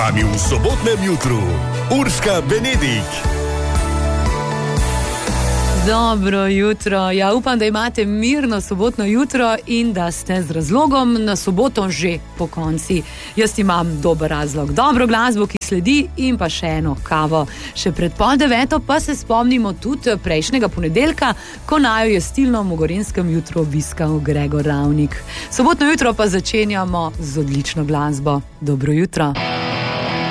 vami v sobotnem jutru Urška Benedik. Dobro jutro. Ja, upam, da imate mirno sobotno jutro in da ste z razlogom na soboto že po konci. Jaz imam dober razlog, dobro glasbo, ki sledi in pa še eno kavo. Še pred 8:30 pa se spomnimo tudi prejšnjega ponedeljka, ko naju je stilno v Gorenjskem jutru obiskal Gregor Ravnik. Sobotno jutro pa začenjamo z odlično glasbo. Dobro jutro.